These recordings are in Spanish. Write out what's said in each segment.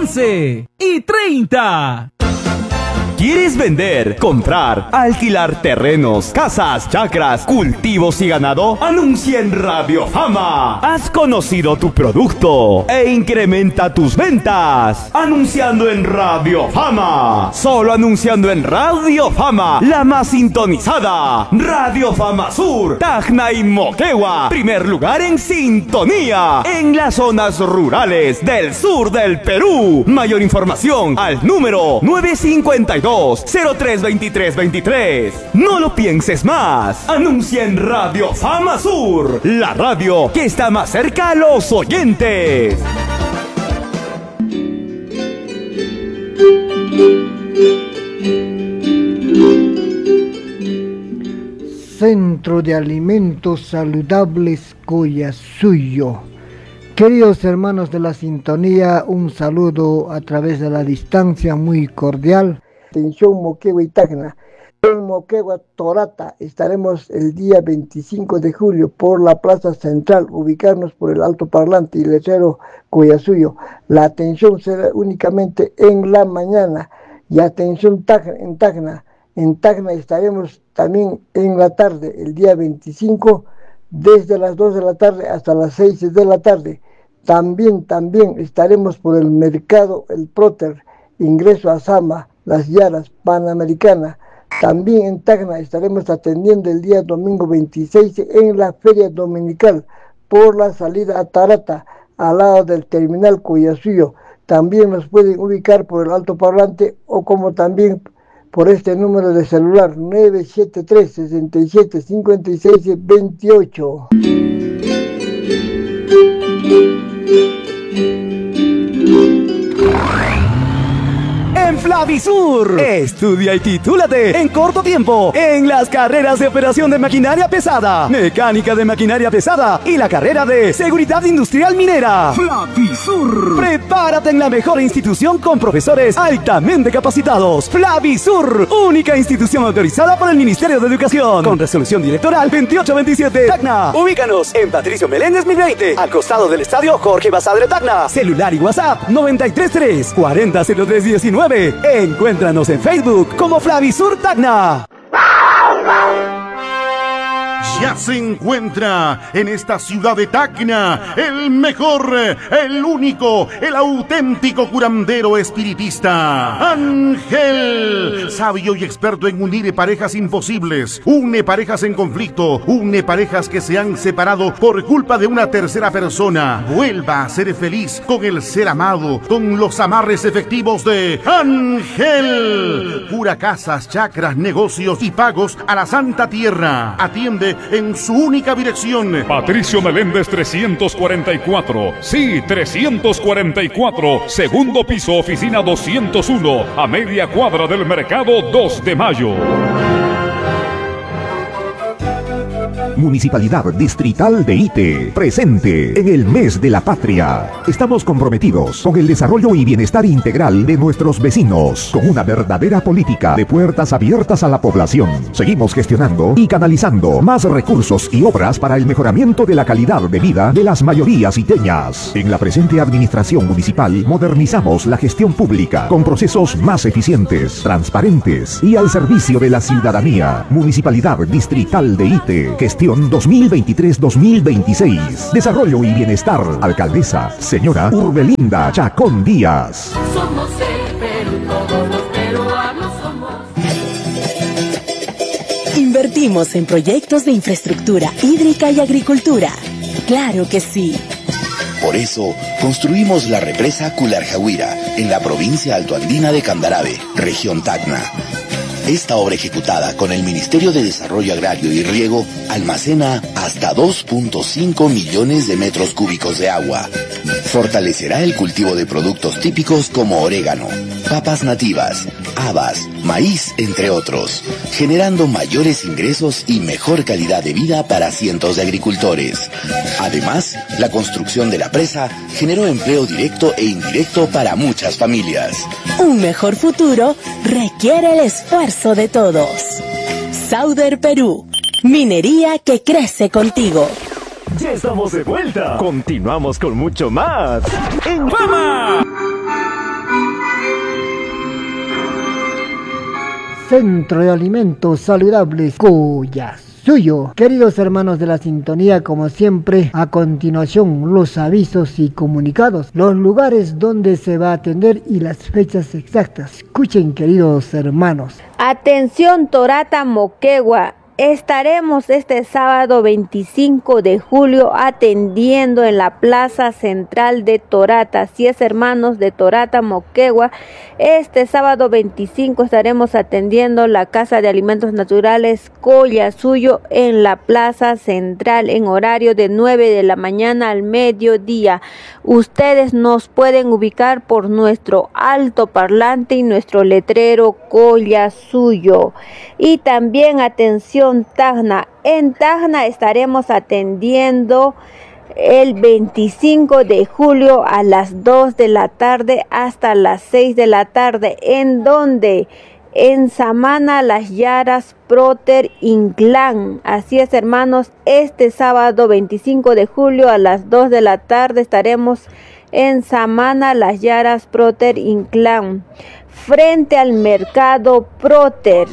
11:30. ¿Quieres vender, comprar, alquilar terrenos, casas, chacras, cultivos y ganado? Anuncia en Radio Fama. Has conocido tu producto e incrementa tus ventas. Anunciando en Radio Fama. Solo anunciando en Radio Fama, la más sintonizada. Radio Fama Sur, Tacna y Moquegua. Primer lugar en sintonía en las zonas rurales del sur del Perú. Mayor información al número 952-032323. No lo pienses más. Anuncia en Radio Fama Sur, la radio que está más cerca a los oyentes. Centro de Alimentos Saludables Collasuyo. Queridos hermanos de la sintonía, un saludo a través de la distancia muy cordial. Atención Moquegua y Tacna. En Moquegua, Torata, estaremos el día 25 de julio por la Plaza Central, ubicarnos por el alto parlante y letrero Collasuyo. La atención será únicamente en la mañana. Y atención en Tacna. En Tacna estaremos también en la tarde, el día 25, desde las 2 de la tarde hasta las 6 de la tarde. También estaremos por el mercado El Próter, ingreso a Sama, Las Yaras, Panamericana. También en Tacna estaremos atendiendo el día domingo 26 en la Feria Dominical, por la salida a Tarata, al lado del terminal Collasuyo. También nos pueden ubicar por el alto parlante o como también por este número de celular 973 67 56 28. En Flavisur, estudia y titúlate en corto tiempo en las carreras de operación de maquinaria pesada, mecánica de maquinaria pesada y la carrera de seguridad industrial minera. Flavisur. Prepárate en la mejor institución con profesores altamente capacitados. Flavisur, única institución autorizada por el Ministerio de Educación, con resolución directoral 2827. Tacna. Ubícanos en Patricio Meléndez 1020, al costado del estadio Jorge Basadre Tacna. Celular y WhatsApp 933 400319. Encuéntranos en Facebook como Flavisur Tacna. Ya se encuentra en esta ciudad de Tacna el mejor, el único, el auténtico curandero espiritista, Ángel, sabio y experto en unir parejas imposibles, une parejas en conflicto, une parejas que se han separado por culpa de una tercera persona. Vuelva a ser feliz con el ser amado, con los amarres efectivos de Ángel. Cura casas, chacras, negocios y pagos a la Santa Tierra. Atiende en su única dirección. Patricio Meléndez 344. Sí, 344. Segundo piso, oficina 201. A media cuadra del mercado 2 de Mayo. Municipalidad Distrital de Ite, presente en el Mes de la Patria. Estamos comprometidos con el desarrollo y bienestar integral de nuestros vecinos, con una verdadera política de puertas abiertas a la población. Seguimos gestionando y canalizando más recursos y obras para el mejoramiento de la calidad de vida de las mayorías iteñas. En la presente administración municipal modernizamos la gestión pública con procesos más eficientes, transparentes y al servicio de la ciudadanía. Municipalidad Distrital de Ite, gestión 2023-2026. Desarrollo y bienestar. Alcaldesa, señora Urbelinda Chacón Díaz. Somos el Perú, todos los peruanos somos. Invertimos en proyectos de infraestructura hídrica y agricultura. Claro que sí. Por eso, construimos la represa Cularjahuira, en la provincia altoandina de Candarave, región Tacna. Esta obra ejecutada con el Ministerio de Desarrollo Agrario y Riego almacena hasta 2.5 millones de metros cúbicos de agua. Fortalecerá el cultivo de productos típicos como orégano, papas nativas, habas, maíz, entre otros, generando mayores ingresos y mejor calidad de vida para cientos de agricultores. Además, la construcción de la presa generó empleo directo e indirecto para muchas familias. Un mejor futuro requiere el esfuerzo de todos. Sauder Perú, minería que crece contigo. Ya estamos de vuelta. Continuamos con mucho más en Fama. Centro de Alimentos Saludables Collasuyo. Queridos hermanos de la sintonía, como siempre, a continuación los avisos y comunicados, los lugares donde se va a atender y las fechas exactas. Escuchen, queridos hermanos. Atención, Torata, Moquegua. Estaremos este sábado 25 de julio atendiendo en la Plaza Central de Torata. Así es, hermanos de Torata, Moquegua. Este sábado 25 estaremos atendiendo la Casa de Alimentos Naturales Collasuyo en la Plaza Central en horario de 9 de la mañana al mediodía. Ustedes nos pueden ubicar por nuestro altoparlante y nuestro letrero Collasuyo. Y también atención, Tacna. En Tacna estaremos atendiendo el 25 de julio a las 2 de la tarde hasta las 6 de la tarde. ¿En donde? En Samana, Las Yaras, Proter, Inclán. Así es, hermanos, este sábado 25 de julio a las 2 de la tarde estaremos en Samana, Las Yaras, Proter, Inclán. Frente al mercado Proter,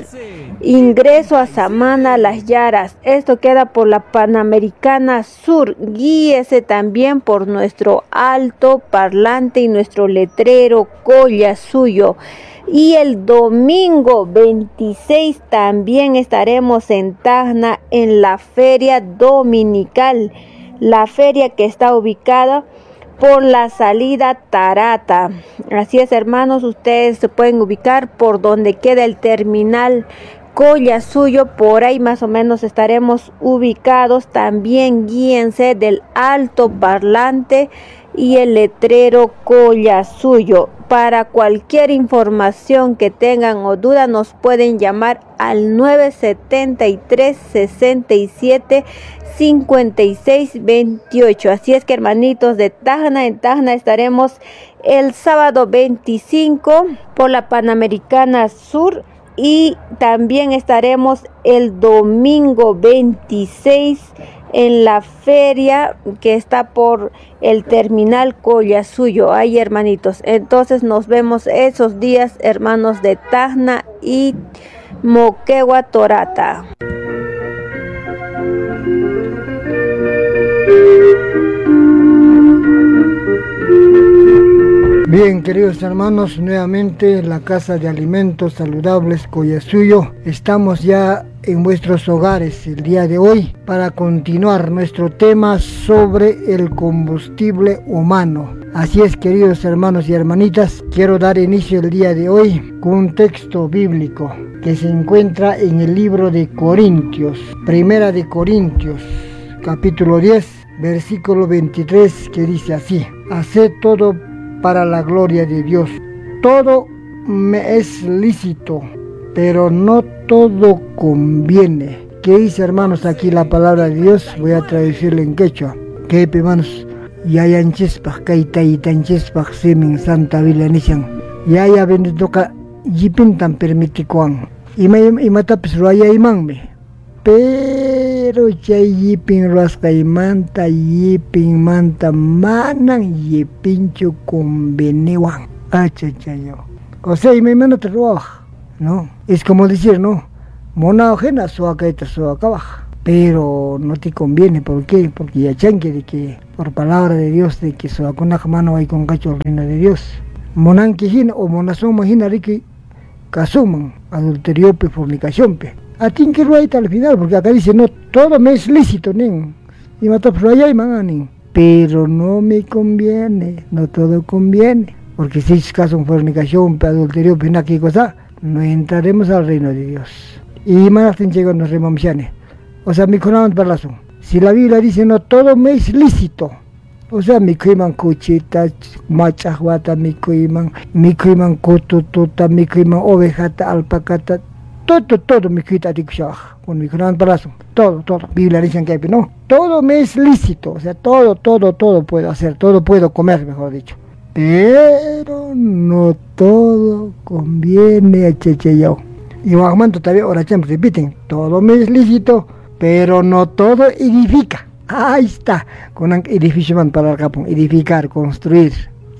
ingreso a Samana, Las Yaras. Esto queda por la Panamericana Sur. Guíese también por nuestro alto parlante y nuestro letrero Collasuyo. Y el domingo 26 también estaremos en Tacna en la feria dominical, la feria que está ubicada por la salida Tarata. Así es, hermanos, ustedes se pueden ubicar por donde queda el terminal Collasuyo, por ahí más o menos estaremos ubicados. También guíense del alto parlante y el letrero Collasuyo. Para cualquier información que tengan o duda nos pueden llamar al 973 67 56 28. Así es que, hermanitos de Tacna, en Tacna estaremos el sábado 25 por la Panamericana Sur y también estaremos el domingo 26 en la feria que está por el terminal Collasuyo. Ahí, hermanitos, entonces nos vemos esos días, hermanos de Tacna y Moquegua, Torata. Bien, queridos hermanos, nuevamente la Casa de Alimentos Saludables Collasuyo. Estamos ya en vuestros hogares el día de hoy para continuar nuestro tema sobre el combustible humano. Así es, queridos hermanos y hermanitas, quiero dar inicio el día de hoy con un texto bíblico que se encuentra en el libro de Corintios, Primera de Corintios, capítulo 10, versículo 23, que dice así: haced todo para la gloria de Dios. Todo me es lícito, pero no todo conviene. ¿Qué dice, hermanos, aquí la palabra de Dios? Voy a traducirlo en quechua. ¿Qué, hermanos? Yayanchispaj, kaitaitanchispaj, semin santa vila nishan. Yaya bendidoka yipintan permitikuan. Imatapis ruaya imanme. Pero chay yipin ruaskaymanta yipin manta manan yipinchu convenewan. Achachayo. O sea, me manda te roja, ¿no? Es como decir, ¿no? Mona ojena suacaita suacabaja. Pero no te conviene, ¿por qué? Porque ya chanque de que, por palabra de Dios, de que suacuna jamano hay con cacho el reino de Dios. Monan quijina o monazón majina riki casuman, adulteriope, fornicaciónpe. A ti que ruaita al final, porque acá dice, no, todo me es lícito, nin. Y mata ruaya y manin. Pero no me conviene, no todo conviene. Porque si es caso en fornicación, adulterio, pena qué cosa, no entraremos al reino de Dios. Y más llegando nos remamsiane. O sea, mi conamos balazo. Si la Biblia dice, no, todo me es lícito. O sea, mi cuiman cuchita, machahuata, mi cuiman cutututa, mi cuiman ovejata, alpacata, todo mi cuita de con mi conamos balazo. Todo. Biblia dice que no, todo me es lícito. O sea, todo puedo hacer, todo puedo comer, mejor dicho. Pero no todo conviene a Checheyao. Y Guajamanto todavía ahora siempre repiten, todo me es lícito, pero no todo edifica. Ahí está, con un edificio para el capón, edificar, construir.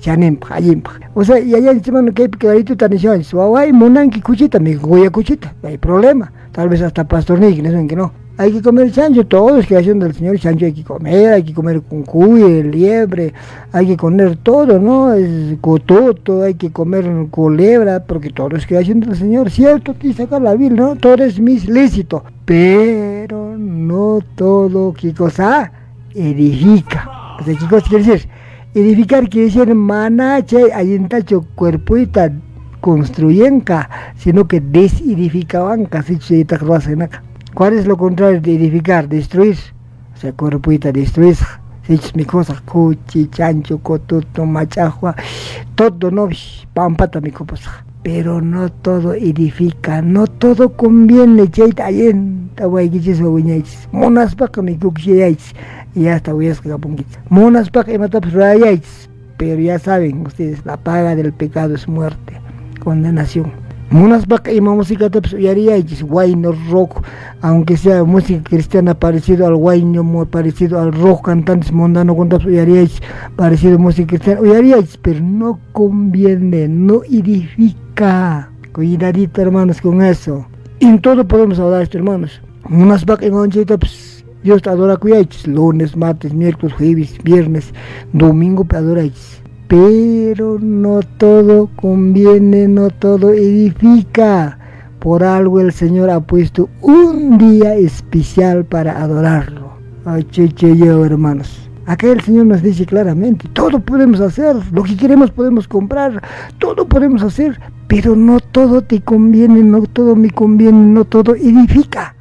chanempa, ayimpa. O sea, y allá en mano que clarito tan echado, suavay, monanqui cuchita, me goya cuchita, no hay problema. Tal vez hasta pastornique, no saben que no. Hay que comer chancho, todos los creación del Señor, chancho hay que comer con cuy, liebre, hay que comer todo, ¿no? Es cototo, hay que comer culebra, porque todo es creación del Señor, cierto, aquí saca la Biblia, ¿no? Todo es mis lícito, pero no todo, ¿qué cosa? Edifica. O sea, ¿qué cosa quiere decir? Edificar quiere decir manache, hay en tacho cuerpuita construyenca, sino que desedificaban casi chita que lo hacen acá. ¿Cuál es lo contrario de edificar? Destruir. O sea, cuerpuita destruir. Si es mi cosa, cuchi, chancho, cotuto, machajua, todo no, pampata mi coposa. Pero no todo edifica, no todo conviene. Chaita ayen, tahuayquichis o guiñaichis. Monas paca mi cuchillaichis. Y ya está, voy a escapar un poquito. Monas paca y matap rayaichis. Pero ya saben ustedes, la paga del pecado es muerte, condenación. Monas vaca y música taps uyariaichis, guayno rock, aunque sea música cristiana parecido al guayno, muy parecido al rock, cantantes mundanos con taps uyariaichis, parecido a música cristiana uyariaichis, pero no conviene, no edifica. Cuidadito hermanos con eso. Y en todo podemos hablar esto hermanos. Monas vaca y música taps, Dios te adora cuidaichis, lunes, martes, miércoles, jueves, viernes, domingo te adoraichis. Pero no todo conviene, no todo edifica. Por algo el Señor ha puesto un día especial para adorarlo. Ay, yo, hermanos. Acá el Señor nos dice claramente, todo podemos hacer, lo que queremos podemos comprar, todo podemos hacer, pero no todo te conviene, no todo me conviene, no todo edifica.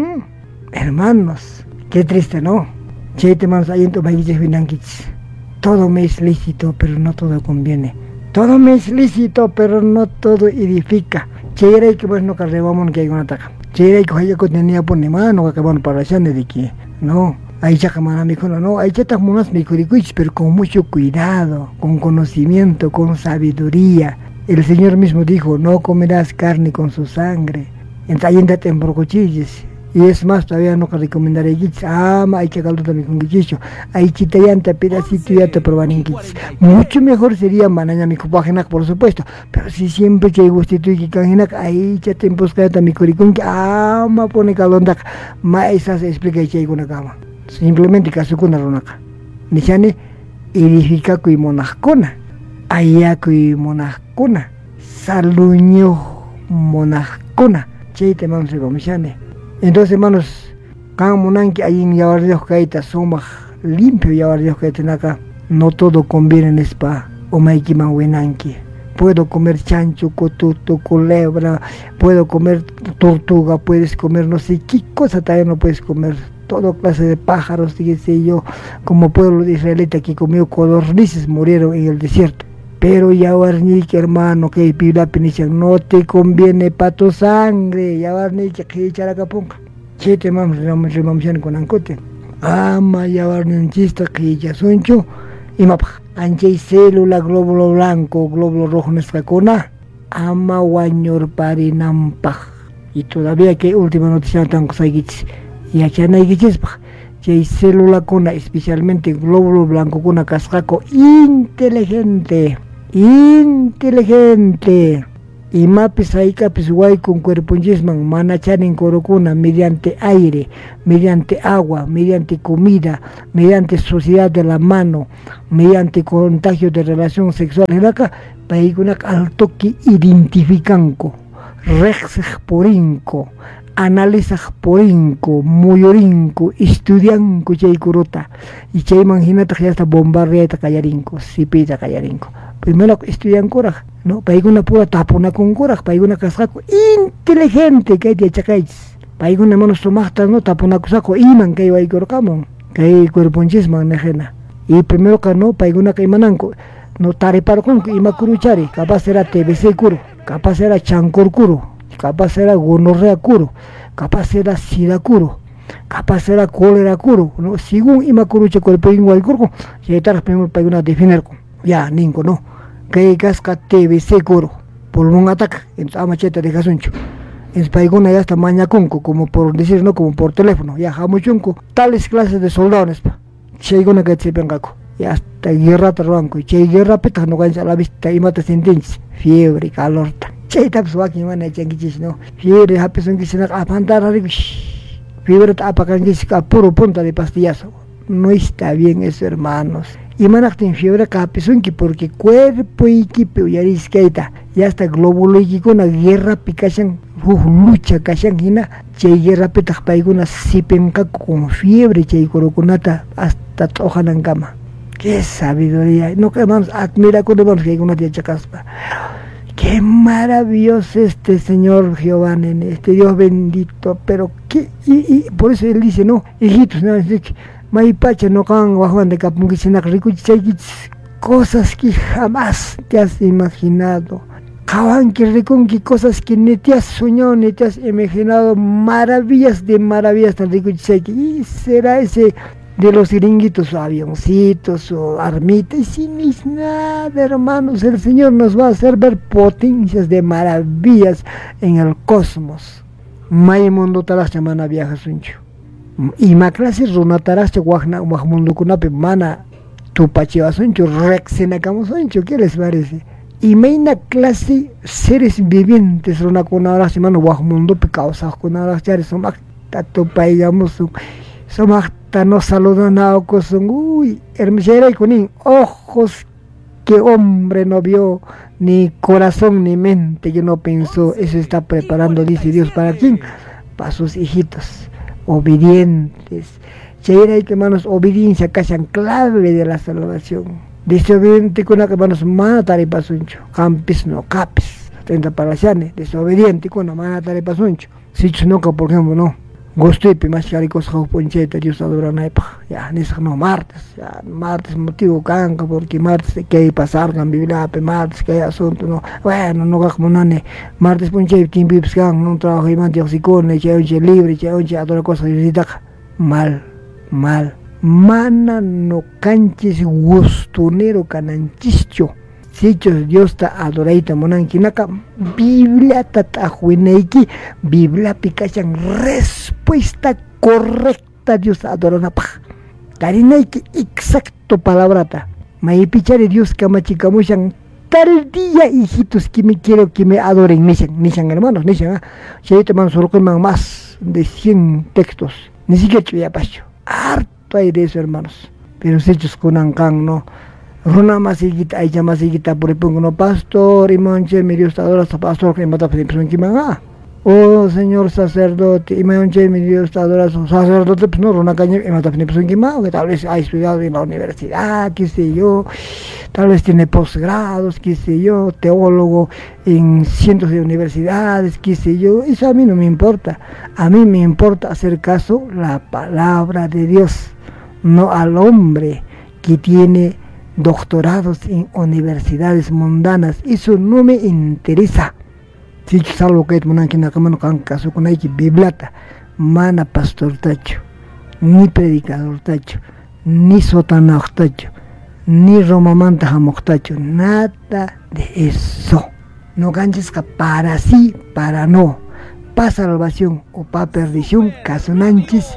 Hermanos, qué triste, ¿no? Chete manos ayento baguiches finanquiches. Todo me es lícito, pero no todo conviene. Todo me es lícito, pero no todo edifica. Cheirei que pues no carrebamos que hay una ataca. Cheirei que haya tenía pone mano que acaban para allá de que no. Ahí ya camana mi cono, no. Ahí ya estamos unas micoricuiches, pero con mucho cuidado, con conocimiento, con sabiduría. El Señor mismo dijo, no comerás carne con su sangre. Entonces en brocochilles. Y es más, todavía no recomendaré guichis. Hay que caldo también con guichicho. Hay chitayanta, pedacito ya te proban en guichis. Mucho mejor sería manaña mi copajenac, por supuesto. Pero si siempre que hay gustito y que canjenac, ahí ya te emboscada mi coricón que pone calondac. Esas explica y hay una cama. Simplemente casukuna ronaca. Nishane edifica y monascona. Ayaco y monascona. Saluño monascona. Cheite man se comishane. Entonces, hermanos, cada monanque ahí en Yabardios Caita somos limpio Yabardios Caita acá. No todo conviene en spa o maikiman wenanque. Puedo comer chancho, cotuto, culebra, puedo comer tortuga, puedes comer no sé qué cosa también no puedes comer. Toda clase de pájaros, qué sé yo, como pueblo de israelita que comió codornices murieron en el desierto. Pero Yabarnique, hermano, que pila penichan, no te conviene pa' tu sangre, Yabarnique, que echar acá ponga. Chete mamos, remamchan con ancote. Yabarnichista, que echa soncho, y mapa, anche célula, glóbulo blanco, glóbulo rojo, nescacona, guañor parinampa. Y todavía que última noticia tan cosaiguichis, y achanaigichis, que hay célula cona, especialmente glóbulo blanco con una cascaco inteligente. Y mapis aika guay con cuerpo yisman manachan en corocuna mediante aire, mediante agua, mediante comida, mediante sociedad de la mano, mediante contagio de relación sexual. En acá, paigunak alto que identificanco, rexej porinco, analizaj porinco, muyorinco, estudianco chay curota. Y chay manginata ya está bombardeata callarinco, sipita callarinco. Primero estudian coraj, ¿no? Paiguna pura tapona con coraj, paiguna cascaco inteligente que hay de chacais. Paiguna hermanos tomachtas, ¿no? Tapona cosaco, iman que hay corcamon, que hay cuerponchisman nejena. Y primero que no, paiguna que imananco, no tareparo con ima curuchari, capaz será TBC curo, capaz será chancor curo, capaz será gonorrea curo, capaz será sida curo, capaz será cólera curo, ¿no? Según ima curucha cuerpo igual curco, ya está primero paiguna definir con. Ya, ninco, no. Que casca TBC curo, por un ataque, en amacheta de casuncho. En paigona ya está mañaconco, como por decir, no, como por teléfono, ya jamuchunco, tales clases de soldados, cheigona que se pengaco. y hasta guerra trabanco, che guerra peta no cancha la vista y mata sentencia, fiebre, calor, che taps waki mana changichis no, fiebre hapeson que se na apantara fiebre apakan que se puro punta de pastillazo, no está bien eso hermanos, y manacten fiebre capeson que porque cuerpo y equipo y arisqueta, ya hasta glóbulo y con una guerra picachan, lucha cachan hina, che guerra peta paiguna sipenca con fiebre, che coroconata hasta tojan en cama. Qué sabiduría, no que hermanos, admira cuando vamos que hay una tía chacaspa. Qué maravilloso este Señor Jehová, nene, este Dios bendito, pero qué, y por eso él dice, no, hijitos, no, es que Maipacha no can guajuan de capunquichinak ricuchichayquich, cosas que jamás te has imaginado. Caban que reconqui cosas que ni te has soñado, ni te has imaginado, maravillas de maravillas tan ricuchichayqui, y será ese de los siringuitos o avioncitos o armitas, y sin nada hermanos, el Señor nos va a hacer ver potencias de maravillas en el cosmos. May mundo taras chamana viaja suncho. Y ma clase runa taras che wajna mundo kunape mana tupachiva suncho, rexena como suncho, ¿qué les parece? Y meina clase seres vivientes runa kunaras chamana mundo pe causa kunaras chares somakta tupaigamos somakta no saludan a ojos, uy, hermosera y conín, ojos que hombre no vio, ni corazón ni mente que no pensó, eso está preparando, dice Dios, ¿para quién? Para sus hijitos, obedientes. Cheira y que hermanos, obediencia, cachan clave de la salvación. Desobediente con la que hermanos, manatare pasuncho, campis no capis, 30 parachanes, desobediente con la manatare pasuncho. Si chunoca, por ejemplo, no. Gostuipi más charicos poncheta Dios adora naipa, ya nesa no martes motivo canca porque martes que hay pasar con Biblia, martes que hay asunto no, bueno no como nane, martes ponche timpips can, no trabajo y mantio psicone, che onche libre, che onche a toda cosa yusitaca, mal, mana no canches gustonero cananchicho. Sichos Dios ta adoraita monanki naka Biblia tatajuineiki Biblia pikachan respuesta correcta Dios adorana pa tarinaiki exacto palabrata maipichare Dios kamachicamushan tal día hijitos que me quiero que me adoren nishan hermanos nishan si te man solo man más de 100 textos ni siquiera chuya pacho harto hay de eso hermanos pero sichos conancan no Runa masigita, ay masigita por el punto no pastor y manche mi Dios adora a pastor que mata pues que manga. Oh Señor sacerdote y manche mi Dios adora a sacerdote pues no runa caña y mata pues que manga que tal vez ha estudiado en la universidad, qué sé yo, tal vez tiene posgrados, qué sé yo, teólogo en cientos de universidades, qué sé yo, eso a mí no me importa. A mí me importa hacer caso a la palabra de Dios, no al hombre que tiene doctorados en universidades mundanas, eso no me interesa. Si salvo que monanki nakamano kan caso con hay que biblata, mana pastor tacho, ni predicador tacho, ni sotana tacho, ni romamanta jamok tacho, nada de eso. No ganches que para sí, para no, para salvación o para perdición, caso nanchis,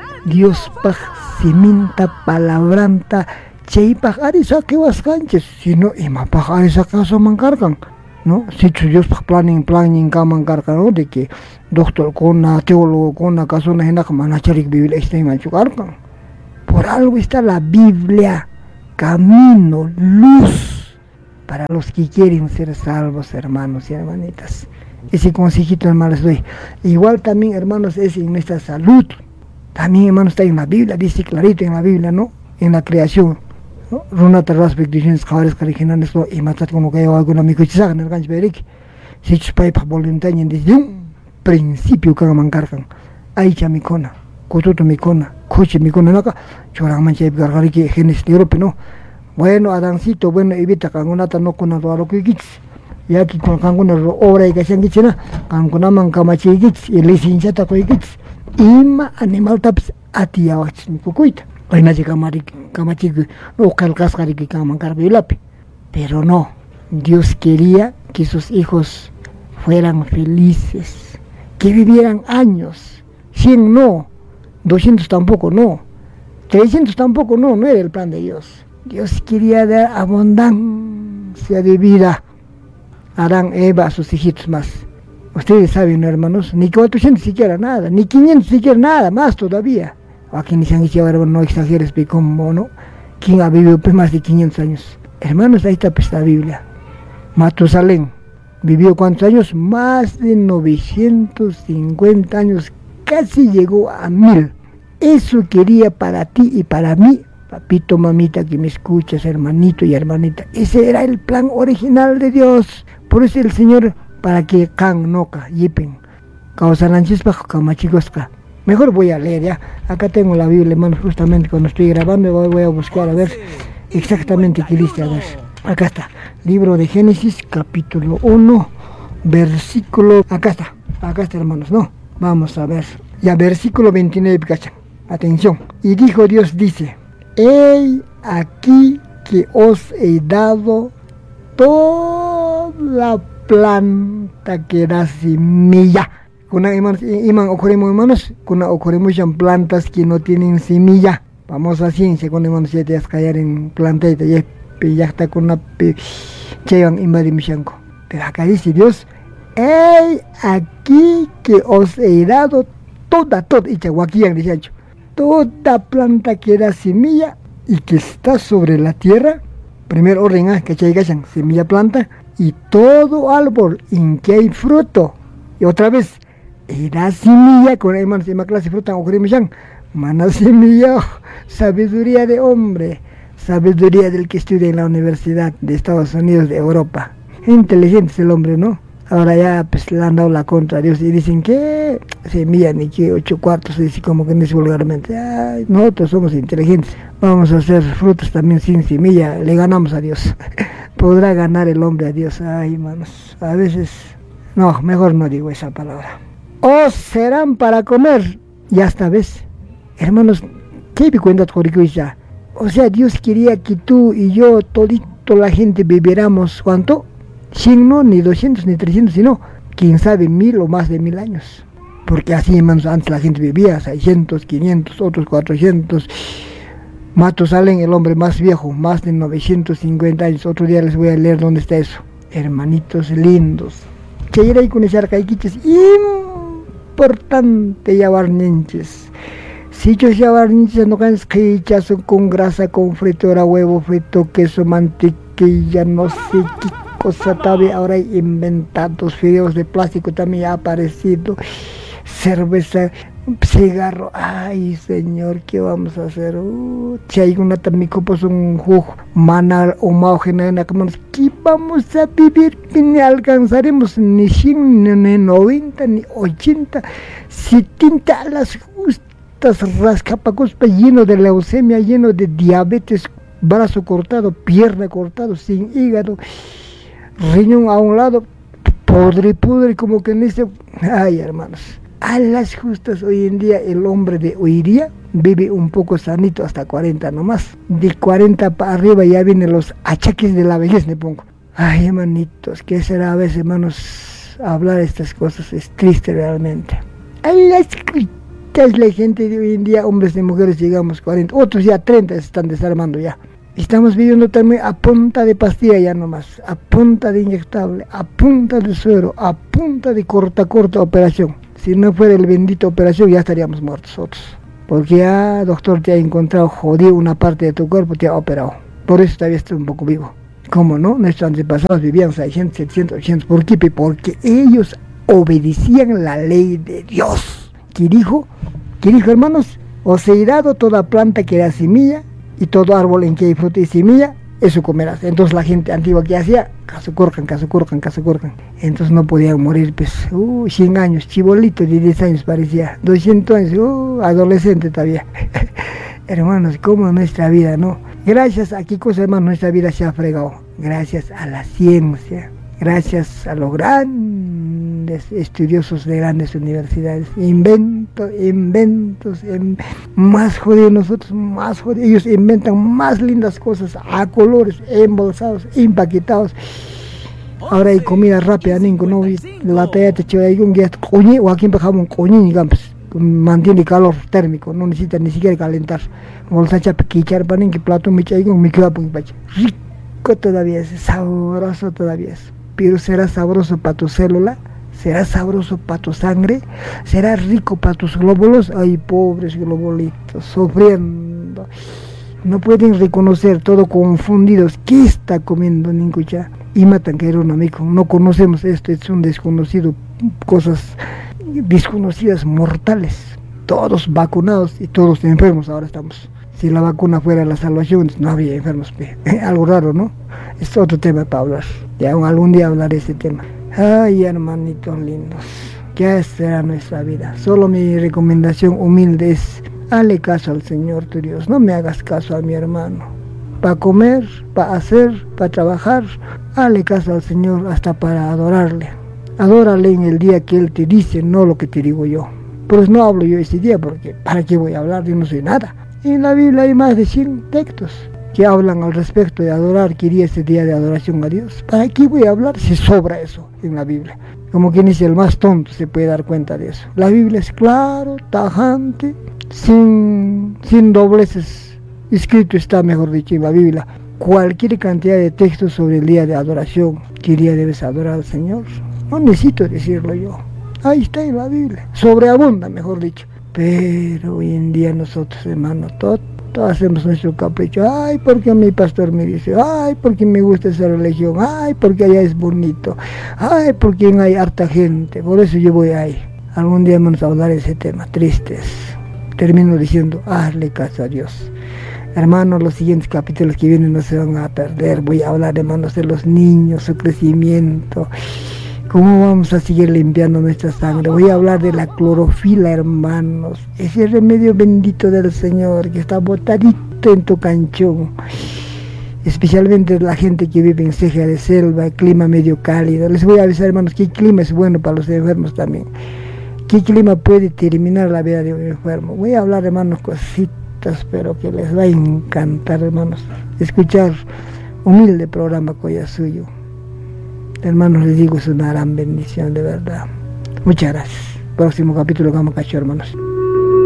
Dios pa ciminta palabranta. Cheipaj arisa que vas canches, si no imapaj arisa caso mancarcan, ¿no? Si Dios planning kaman carcan, ¿no? De que doctor con teólogo con caso na hena manacharik Biblia está manchucarcan. Por algo está la Biblia, camino, luz para los que quieren ser salvos, hermanos y hermanitas. Ese consejito hermanos les doy. Igual también hermanos es en nuestra salud. También hermanos está en la Biblia, dice clarito en la Biblia, ¿no? En la creación. Runa terras peticiones cabares carigenanes lo y matat como que yo alguna mico chisaga en el gancho berik si chupai pa voluntaña desde un principio que mancarcan ay chamicona cotuto micona coche micona naka chorang manche gargari que genes de Europa no bueno adancito bueno evita cangonata no con aro que gits ya que con cangona obra y gashan gitsena cangona man kamachi gits y licencia ta ko gits ima animal taps atia wach kukuita. Pero no, Dios quería que sus hijos fueran felices, que vivieran años, 100 no, 200 tampoco no, 300 tampoco no era el plan de Dios. Dios quería dar abundancia de vida a Adán, Eva, a sus hijitos más. Ustedes saben, hermanos, ni 400 siquiera nada, ni 500 siquiera nada, más todavía. Aquí ni se han dicho, ahora no exageres, ¿cómo no? ¿Quién ha vivido pues más de 500 años? Hermanos, ahí está pues la Biblia. Matusalén vivió ¿cuántos años? Más de 950 años, casi llegó a 1000. Eso quería para ti y para mí, papito, mamita que me escuchas, hermanito y hermanita. Ese era el plan original de Dios. Por eso el Señor, para que can noca, yipen, causalanchispaj, camachicosca. Mejor voy a leer ya. Acá tengo la Biblia, hermano, justamente cuando estoy grabando voy a buscar a ver exactamente qué dice. A ver, acá está. Libro de Génesis, capítulo 1, versículo... Acá está, hermanos, ¿no? Vamos a ver. Ya, versículo 29, ¿cachan? Atención. Y dijo Dios, dice: He aquí que os he dado toda planta que da semilla. Kuna iman ocorremos, hermanos, kuna ocorremos plantas que no tienen semilla. Vamos a ciencia con hermanos, ya te vas a callar en planteta, ya está con una chevan invadimishanco. Pero acá dice Dios: Hey, aquí que os he dado toda, y chahuaquían, dice Ancho, toda planta que da semilla y que está sobre la tierra. Primer orden, ¿cachai? Semilla, planta, y todo árbol en que hay fruto. Y otra vez, era semilla, con hermanos de clase fruta, o mana semilla, sabiduría de hombre, sabiduría del que estudia en la Universidad de Estados Unidos de Europa. Inteligente es el hombre, ¿no? Ahora ya pues le han dado la contra a Dios y dicen que semilla ni que 8 cuartos, dice como que dice vulgarmente. Ay, nosotros somos inteligentes, vamos a hacer frutos también sin semilla, le ganamos a Dios. Podrá ganar el hombre a Dios. Ay, hermanos, a veces, no, mejor no digo esa palabra. Os serán para comer, y hasta ves, hermanos, ¿qué me cuentas con ya? O sea, Dios quería que tú y yo, todito la gente viviéramos, ¿cuánto? 100, no, ni 200, ni 300, sino, quién sabe, 1000 o más de 1000 años. Porque así, hermanos, antes la gente vivía 600, 500, otros 400. Matusalén, el hombre más viejo, más de 950 años. Otro día les voy a leer dónde está eso. Hermanitos lindos. Chayray con ese arcaiquiches importante yabarninches. Si yo yabarninches no ganas que son con grasa, con fritura, huevo frito, queso, mantequilla, no sé qué cosa tabe. Ahora hay inventados fideos de plástico, también ha aparecido. Cerveza, cigarro, ay señor, ¿qué vamos a hacer? Si hay una también pues un jugo, manar o maojena, ¿qué vamos a vivir? Ni alcanzaremos ni 100, ni 90, ni 80, 70 a las justas, rascapacospa, lleno de leucemia, lleno de diabetes, brazo cortado, pierna cortado, sin hígado, riñón a un lado, podre, como que en este, ay hermanos. A las justas hoy en día el hombre de hoy día vive un poco sanito hasta 40 nomás. De 40 para arriba ya vienen los achaques de la vejez, me pongo. Ay, hermanitos, ¿qué será a veces, hermanos? Hablar estas cosas es triste realmente. A las justas la gente de hoy en día, hombres y mujeres, llegamos 40, otros ya 30 se están desarmando ya. Estamos viviendo también a punta de pastilla ya nomás, a punta de inyectable, a punta de suero, a punta de corta operación. Si no fuera el bendito operación ya estaríamos muertos otros. Porque ya doctor te ha encontrado jodido una parte de tu cuerpo, te ha operado. Por eso todavía estoy un poco vivo. ¿Cómo no? Nuestros antepasados vivían 600, 700, 800. ¿Por qué? Porque ellos obedecían la ley de Dios. ¿Qué dijo? Hermanos? Os he dado toda planta que da semilla y todo árbol en que hay fruta y semilla, eso comerás. Entonces la gente antigua que hacía, caso corcan. Entonces no podían morir, pues, 100 años, chibolito de 10 años parecía, 200 años, adolescente todavía. Hermanos, como nuestra vida, ¿no? Gracias a qué cosa, hermanos, nuestra vida se ha fregado. Gracias a la ciencia, gracias a los grandes estudiosos de grandes universidades. Inventos, más jodidos nosotros, más jodidos. Ellos inventan más lindas cosas a colores, embolsados, empaquetados. Ahora hay comida rápida, ¿no? La talla te lleva ahí un guía, coñe, o aquí empezamos un coñe, digamos. mantiene calor térmico, no necesita ni siquiera calentar. Bolsa chapiquichar panen que plato me chay con mi clavo, rico todavía es, sabroso todavía es. Pero será sabroso para tu célula, será sabroso para tu sangre, será rico para tus glóbulos. Ay, pobres globolitos, sufriendo. No pueden reconocer, todo confundidos. ¿Qué está comiendo Nincucha? Y matan que era un amigo. No conocemos esto, es un desconocido, cosas desconocidas mortales. Todos vacunados y todos enfermos ahora estamos. Si la vacuna fuera la salvación, no había enfermos. Algo raro, ¿no? Es otro tema para hablar. Ya algún día hablaré de ese tema. Ay, hermanitos lindos, ¿qué será nuestra vida? Solo mi recomendación humilde es: hazle caso al Señor tu Dios, no me hagas caso a mi hermano. Para comer, para hacer, para trabajar, hazle caso al Señor hasta para adorarle. Adórale en el día que Él te dice, no lo que te digo yo. Pues no hablo yo ese día porque ¿para qué voy a hablar? Yo no sé nada. En la Biblia hay más de 100 textos que hablan al respecto de adorar, quería ese día de adoración a Dios. ¿Para qué voy a hablar si sobra eso en la Biblia? Como quien dice, el más tonto se puede dar cuenta de eso. La Biblia es claro, tajante, sin dobleces. Escrito está, mejor dicho, en la Biblia cualquier cantidad de textos sobre el día de adoración. ¿Qué día debes adorar al Señor? No necesito decirlo yo. Ahí está en la Biblia. Sobreabunda, mejor dicho. Pero hoy en día nosotros, hermanos, todos hacemos nuestro capricho. Ay, porque mi pastor me dice. Ay, porque me gusta esa religión. Ay, porque allá es bonito. Ay, porque hay harta gente. Por eso yo voy ahí. Algún día vamos a hablar de ese tema. Tristes. Termino diciendo, hazle caso a Dios. Hermanos, los siguientes capítulos que vienen no se van a perder. Voy a hablar, hermanos, de los niños, su crecimiento. ¿Cómo vamos a seguir limpiando nuestra sangre? Voy a hablar de la clorofila, hermanos. Ese remedio bendito del Señor que está botadito en tu canchón. Especialmente la gente que vive en ceja de selva, clima medio cálido. Les voy a avisar, hermanos, que el clima es bueno para los enfermos también. ¿Qué clima puede terminar la vida de un enfermo? Voy a hablar, hermanos, cositas, pero que les va a encantar, hermanos, escuchar humilde programa Coya Suyo. Hermanos, les digo, es una gran bendición, de verdad. Muchas gracias. Próximo capítulo, vamos a cachar, hermanos.